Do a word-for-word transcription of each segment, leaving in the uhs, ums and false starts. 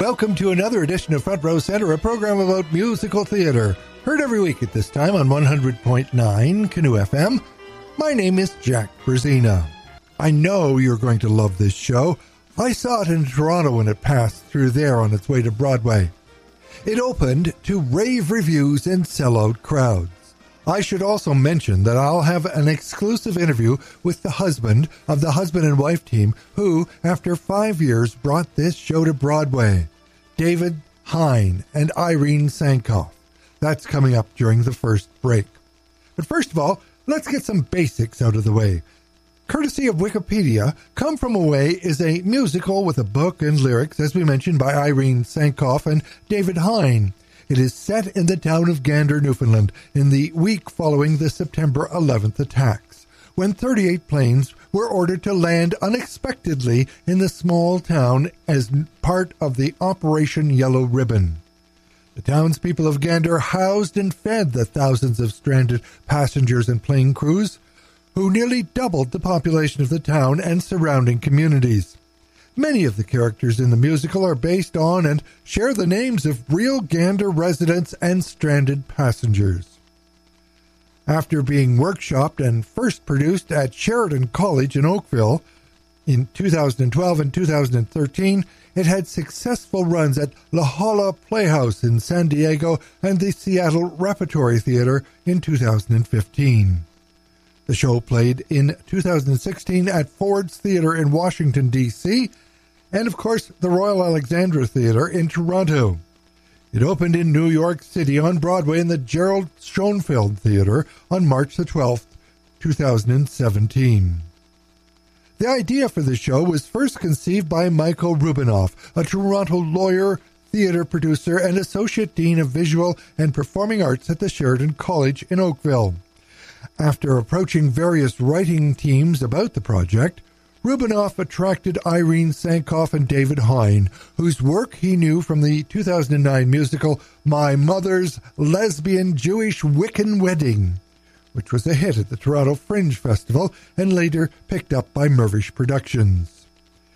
Welcome to another edition of Front Row Center, a program about musical theater. Heard every week at this time on one hundred point nine Canoe F M. My name is Jack Berzina. I know you're going to love this show. I saw it in Toronto when it passed through there on its way to Broadway. It opened to rave reviews and sellout crowds. I should also mention that I'll have an exclusive interview with the husband of the husband and wife team who, after five years, brought this show to Broadway, David Hein and Irene Sankoff. That's coming up during the first break. But first of all, let's get some basics out of the way. Courtesy of Wikipedia, Come From Away is a musical with a book and lyrics, as we mentioned, by Irene Sankoff and David Hein. It is set in the town of Gander, Newfoundland, in the week following the September eleventh attacks, when thirty-eight planes were ordered to land unexpectedly in the small town as part of the Operation Yellow Ribbon. The townspeople of Gander housed and fed the thousands of stranded passengers and plane crews, who nearly doubled the population of the town and surrounding communities. Many of the characters in the musical are based on and share the names of real Gander residents and stranded passengers. After being workshopped and first produced at Sheridan College in Oakville in two thousand twelve and two thousand thirteen, it had successful runs at La Jolla Playhouse in San Diego and the Seattle Repertory Theater in two thousand fifteen. The show played in two thousand sixteen at Ford's Theater in Washington, D C, and, of course, the Royal Alexandra Theater in Toronto. It opened in New York City on Broadway in the Gerald Schoenfeld Theater on March the twelfth, two thousand seventeen. The idea for the show was first conceived by Michael Rubinoff, a Toronto lawyer, theater producer, and Associate Dean of Visual and Performing Arts at the Sheridan College in Oakville. After approaching various writing teams about the project, Rubinoff attracted Irene Sankoff and David Hein, whose work he knew from the two thousand nine musical My Mother's Lesbian Jewish Wiccan Wedding, which was a hit at the Toronto Fringe Festival and later picked up by Mirvish Productions.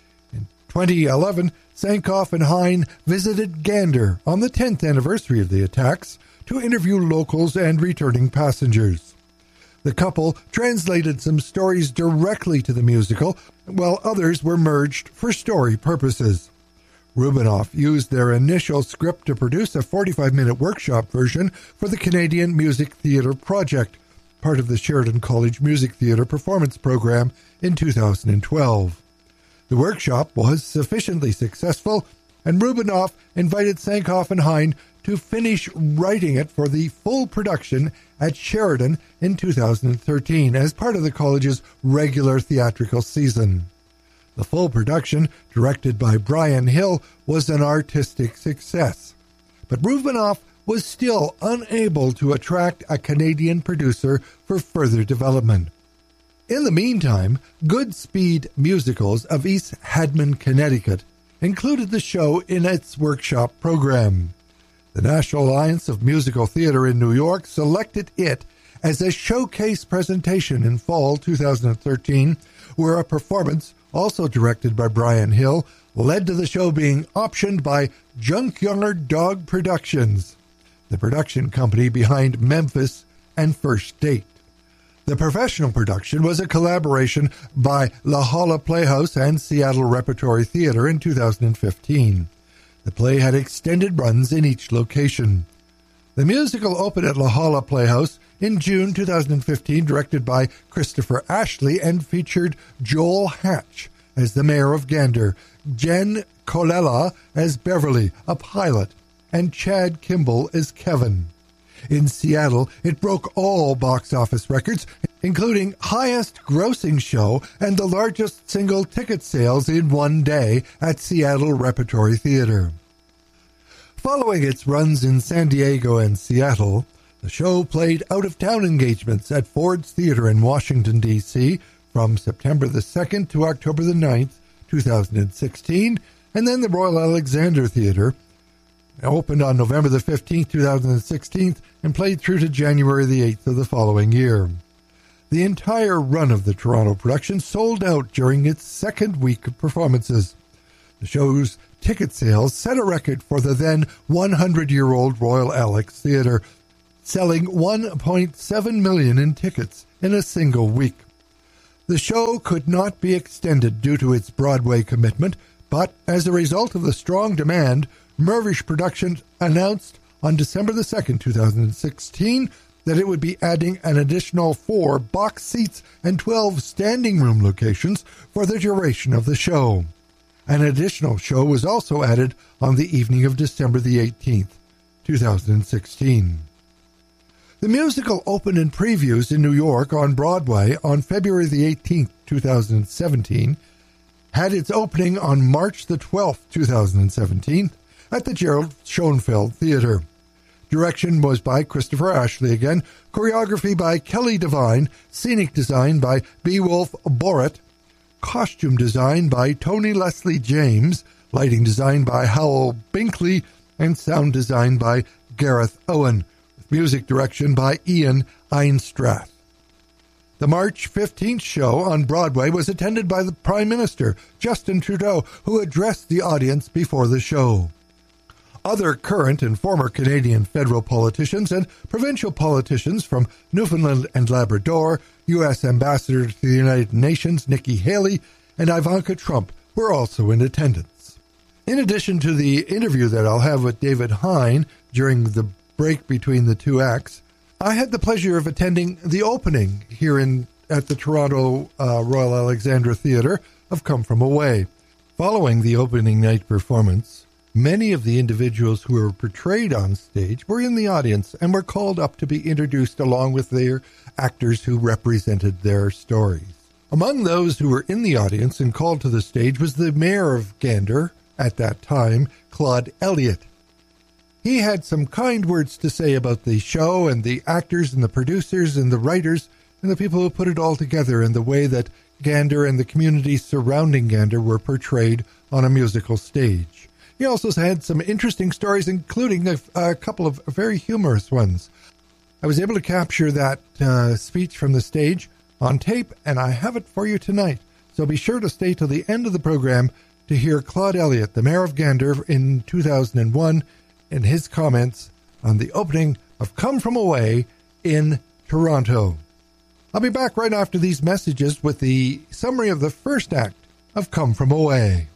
In twenty eleven, Sankoff and Hein visited Gander on the tenth anniversary of the attacks to interview locals and returning passengers. The couple translated some stories directly to the musical, while others were merged for story purposes. Rubinoff used their initial script to produce a forty-five minute workshop version for the Canadian Music Theatre Project, part of the Sheridan College Music Theatre Performance Program in two thousand twelve. The workshop was sufficiently successful, and Rubinoff invited Sankoff and Hein to finish writing it for the full production at Sheridan in two thousand thirteen as part of the college's regular theatrical season. The full production, directed by Brian Hill, was an artistic success, but Rubinoff was still unable to attract a Canadian producer for further development. In the meantime, Goodspeed Musicals of East Hadman, Connecticut, included the show in its workshop program. The National Alliance of Musical Theater in New York selected it as a showcase presentation in fall two thousand thirteen, where a performance, also directed by Brian Hill, led to the show being optioned by Junkyard Dog Productions, the production company behind Memphis and First Date. The professional production was a collaboration by La Jolla Playhouse and Seattle Repertory Theater in two thousand fifteen. The play had extended runs in each location. The musical opened at La Jolla Playhouse in June two thousand fifteen, directed by Christopher Ashley, and featured Joel Hatch as the mayor of Gander, Jen Colella as Beverly, a pilot, and Chad Kimball as Kevin. In Seattle, it broke all box office records, including highest grossing show and the largest single ticket sales in one day at Seattle Repertory Theater. Following its runs in San Diego and Seattle, the show played out-of-town engagements at Ford's Theater in Washington, D C from September the second to October the ninth, two thousand sixteen, and then the Royal Alexandra Theater opened on November the fifteenth, two thousand sixteen, and played through to January the eighth of the following year. The entire run of the Toronto production sold out during its second week of performances. The show's ticket sales set a record for the then one hundred year old Royal Alex Theatre, selling one point seven million in tickets in a single week. The show could not be extended due to its Broadway commitment, but as a result of the strong demand, Mirvish Productions announced on December the second, two thousand sixteen, that it would be adding an additional four box seats and twelve standing room locations for the duration of the show. An additional show was also added on the evening of December the eighteenth, two thousand sixteen. The musical opened in previews in New York on Broadway on February the eighteenth, two thousand seventeen, had its opening on March the twelfth, two thousand seventeen, at the Gerald Schoenfeld Theatre. Direction was by Christopher Ashley again, choreography by Kelly Devine, scenic design by Beowulf Borat, costume design by Tony Leslie James, lighting design by Howell Binkley, and sound design by Gareth Owen, with music direction by Ian Einstrath. The March fifteenth show on Broadway was attended by the Prime Minister, Justin Trudeau, who addressed the audience before the show. Other current and former Canadian federal politicians and provincial politicians from Newfoundland and Labrador, U S Ambassador to the United Nations Nikki Haley, and Ivanka Trump were also in attendance. In addition to the interview that I'll have with David Hein during the break between the two acts, I had the pleasure of attending the opening here in at the Toronto uh, Royal Alexandra Theatre of Come From Away. Following the opening night performance, many of the individuals who were portrayed on stage were in the audience and were called up to be introduced along with their actors who represented their stories. Among those who were in the audience and called to the stage was the mayor of Gander at that time, Claude Elliott. He had some kind words to say about the show and the actors and the producers and the writers and the people who put it all together and the way that Gander and the communities surrounding Gander were portrayed on a musical stage. He also had some interesting stories, including a, a couple of very humorous ones. I was able to capture that uh, speech from the stage on tape, and I have it for you tonight. So be sure to stay till the end of the program to hear Claude Elliott, the mayor of Gander in two thousand one, and his comments on the opening of Come From Away in Toronto. I'll be back right after these messages with the summary of the first act of Come From Away.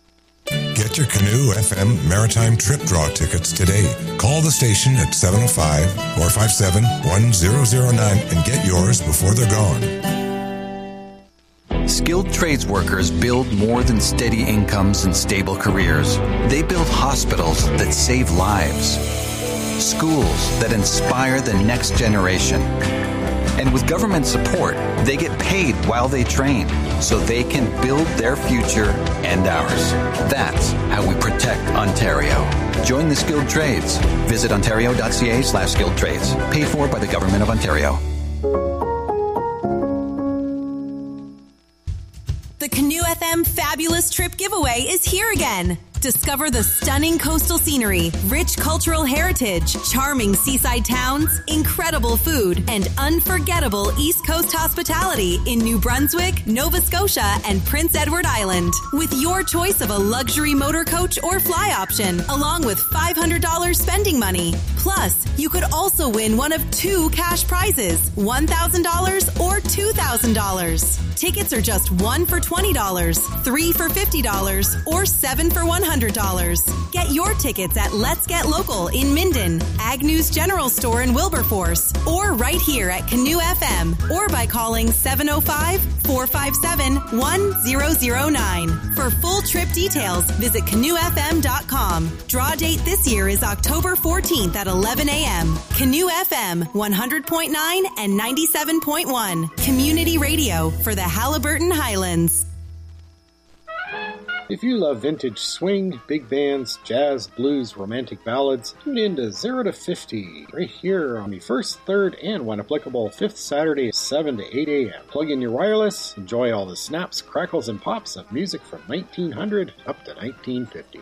Get your Canoe F M Maritime Trip Draw tickets today. Call the station at seven oh five, four five seven, one zero zero nine and get yours before they're gone. Skilled trades workers build more than steady incomes and stable careers. They build hospitals that save lives, schools that inspire the next generation. And with government support, they get paid while they train so they can build their future and ours. That's how we protect Ontario. Join the skilled trades. Visit ontario.ca slash skilled trades. Paid for by the Government of Ontario. The Canoe F M Fabulous Trip Giveaway is here again. Discover the stunning coastal scenery, rich cultural heritage, charming seaside towns, incredible food, and unforgettable East Coast hospitality in New Brunswick, Nova Scotia, and Prince Edward Island. With your choice of a luxury motor coach or fly option, along with five hundred dollars spending money. Plus, you could also win one of two cash prizes, one thousand dollars or two thousand dollars. Tickets are just one for twenty dollars, three for fifty dollars, or seven for one hundred dollars. Get your tickets at Let's Get Local in Minden, Agnew's General Store in Wilberforce, or right here at Canoe F M, or by calling seven oh five, four five seven, one zero zero nine. For full trip details, visit canoe f m dot com. Draw date this year is October fourteenth at eleven a.m. Canoe F M, one hundred point nine and ninety-seven point one. Community radio for the Haliburton Highlands. If you love vintage swing, big bands, jazz, blues, romantic ballads, tune in to zero to fifty, right here on the first, third, and when applicable, fifth Saturday, seven to eight a.m. Plug in your wireless, enjoy all the snaps, crackles, and pops of music from nineteen hundred up to nineteen fifty.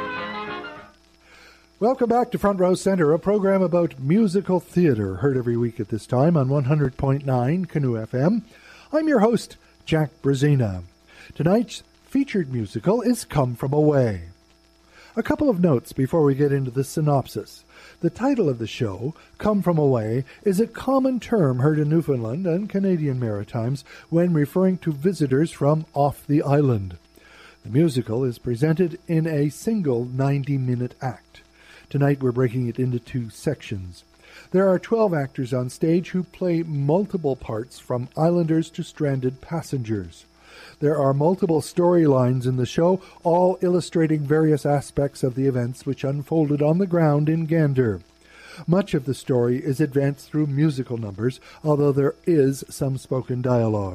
Welcome back to Front Row Center, a program about musical theater, heard every week at this time on one hundred point nine Canoe F M. I'm your host, Jack Brazina. Tonight's featured musical is Come From Away. A couple of notes before we get into the synopsis. The title of the show, Come From Away, is a common term heard in Newfoundland and Canadian Maritimes when referring to visitors from off the island. The musical is presented in a single ninety-minute act. Tonight we're breaking it into two sections. There are twelve actors on stage who play multiple parts, from islanders to stranded passengers. There are multiple storylines in the show, all illustrating various aspects of the events which unfolded on the ground in Gander. Much of the story is advanced through musical numbers, although there is some spoken dialogue.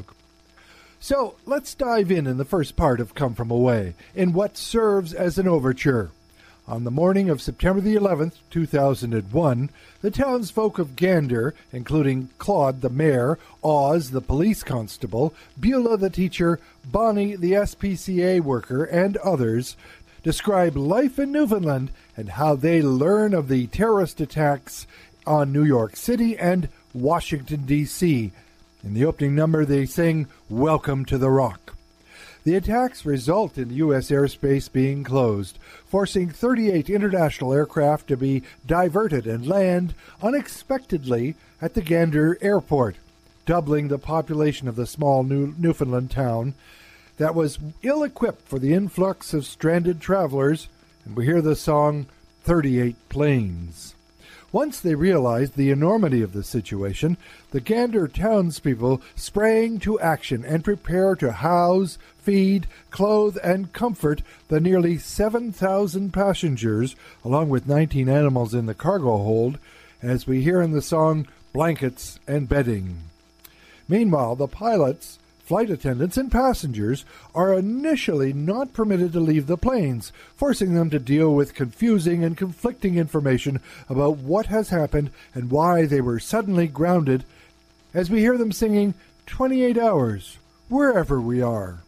So, let's dive in in the first part of Come From Away, in what serves as an overture. On the morning of September the eleventh, two thousand one, the townsfolk of Gander, including Claude the mayor, Oz the police constable, Beulah the teacher, Bonnie the S P C A worker, and others, describe life in Newfoundland and how they learn of the terrorist attacks on New York City and Washington, D C In the opening number, they sing, Welcome to the Rock. The attacks result in U S airspace being closed, forcing thirty-eight international aircraft to be diverted and land unexpectedly at the Gander Airport, doubling the population of the small New- Newfoundland town that was ill-equipped for the influx of stranded travelers, and we hear the song, thirty-eight Planes. Once they realized the enormity of the situation, the Gander townspeople sprang to action and prepare to house, feed, clothe, and comfort the nearly seven thousand passengers, along with nineteen animals in the cargo hold, as we hear in the song, Blankets and Bedding. Meanwhile, the pilots, flight attendants, and passengers are initially not permitted to leave the planes, forcing them to deal with confusing and conflicting information about what has happened and why they were suddenly grounded, as we hear them singing twenty-eight hours, wherever we are.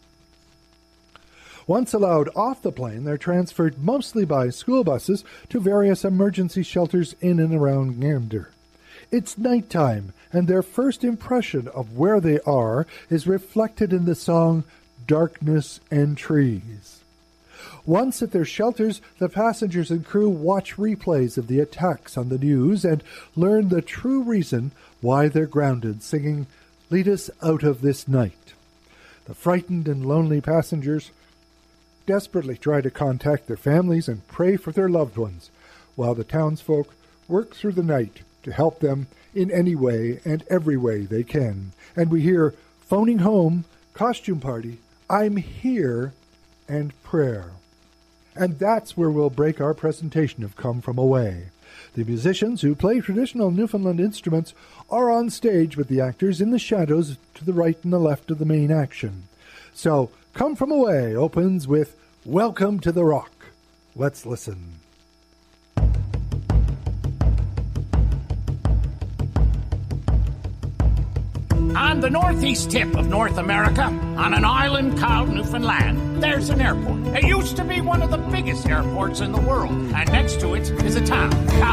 Once allowed off the plane, they're transferred mostly by school buses to various emergency shelters in and around Gander. It's nighttime, and their first impression of where they are is reflected in the song Darkness and Trees. Once at their shelters, the passengers and crew watch replays of the attacks on the news and learn the true reason why they're grounded, singing, Lead Us Out of This Night. The frightened and lonely passengers desperately try to contact their families and pray for their loved ones, while the townsfolk work through the night to help them in any way and every way they can. And we hear Phoning Home, Costume Party, I'm Here, and Prayer. And that's where we'll break our presentation of Come From Away. The musicians who play traditional Newfoundland instruments are on stage with the actors in the shadows to the right and the left of the main action. So, Come From Away opens with Welcome to the Rock. Let's listen. On the northeast tip of North America, on an island called Newfoundland, there's an airport. It used to be one of the biggest airports in the world, and next to it is a town